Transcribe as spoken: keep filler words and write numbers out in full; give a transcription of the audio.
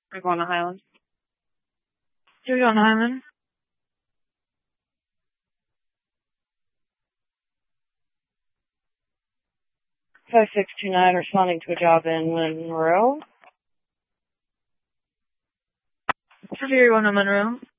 We're going to Highland. You're going to Highland? five six two nine, responding to a job in Monroe. Severe one in Monroe.